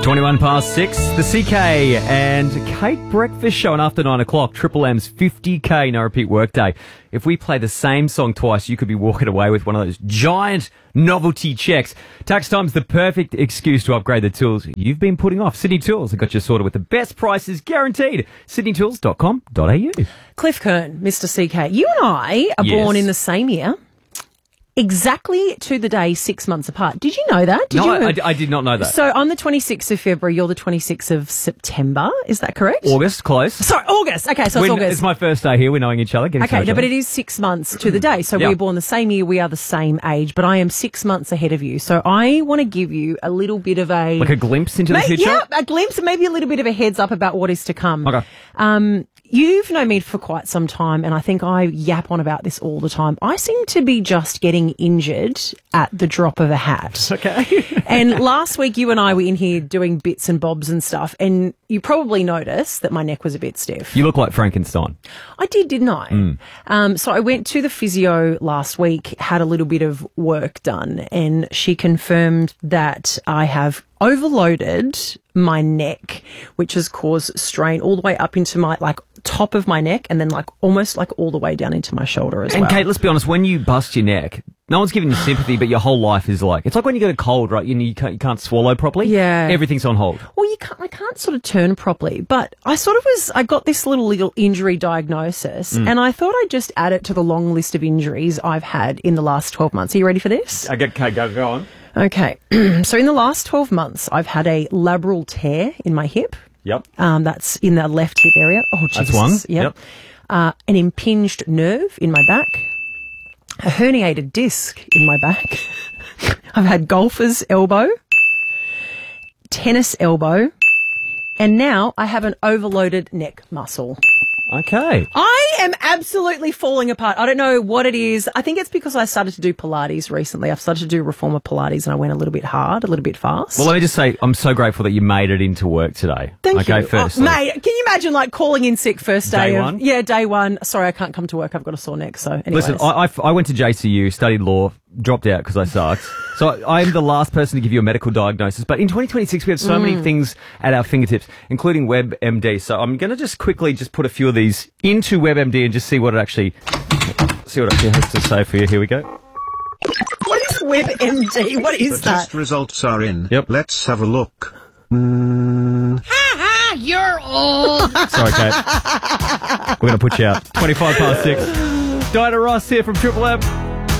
21 past 6, the CK and Kate Breakfast Show, and after 9 o'clock, Triple M's 50k no repeat workday. If we play the same song twice, you could be walking away with one of those giant novelty checks. Tax time's the perfect excuse to upgrade the tools you've been putting off. Sydney Tools have got you sorted with the best prices guaranteed. sydneytools.com.au. Cliff Kern, Mr. CK, you and I are born in the same year. Exactly to the day, 6 months apart. Did you know that? I did not know that. So I'm the 26th of February, you're the 26th of September. Is that correct? August, close. Sorry, August. Okay, so it's August. It's my first day here. We're knowing each other. Okay, no, but it is 6 months to the day. So we were born the same year. We are the same age, but I am 6 months ahead of you. So I want to give you a little bit of a... Like a glimpse into the future? Yeah, a glimpse and maybe a little bit of a heads up about what is to come. Okay. You've known me for quite some time, and I think I yap on about this all the time. I seem to be just getting injured at the drop of a hat. Okay. And last week, you and I were in here doing bits and bobs and stuff, and you probably noticed that my neck was a bit stiff. You look like Frankenstein. I did, didn't I? So I went to the physio last week, had a little bit of work done, and she confirmed that I have overloaded my neck, which has caused strain all the way up into my top of my neck, and then almost all the way down into my shoulder as well. And Kate, let's be honest, when you bust your neck, no one's giving you sympathy, but your whole life is it's like when you get a cold, right? You can't swallow properly. Yeah. Everything's on hold. Well, I can't sort of turn properly, but I got this little injury diagnosis, and I thought I'd just add it to the long list of injuries I've had in the last 12 months. Are you ready for this? Okay, go on. Okay. So in the last 12 months, I've had a labral tear in my hip. Yep. That's in the left hip area. Oh, Jesus. That's one. Yep. An impinged nerve in my back. A herniated disc in my back. I've had golfer's elbow. Tennis elbow. And now I have an overloaded neck muscle. Okay. I am absolutely falling apart. I don't know what it is. I think it's because I started to do Pilates recently. I've started to do reformer Pilates, and I went a little bit hard, a little bit fast. Well, let me just say, I'm so grateful that you made it into work today. Thank you. First. Mate, can you imagine calling in sick first day? Day one? Yeah, day one. Sorry, I can't come to work. I've got a sore neck. So anyways. Listen, I went to JCU, studied law, dropped out because I sucked. So I'm the last person to give you a medical diagnosis. But in 2026, we have so many things at our fingertips, including WebMD. So I'm going to just quickly put a few of these into WebMD and just see what it actually has to say for you. Here we go. What is WebMD? What is the that? Test results are in. Yep. Let's have a look. You're old. Sorry, Kate. We're going to put you out. 25 past 6. Diana Ross here from Triple M.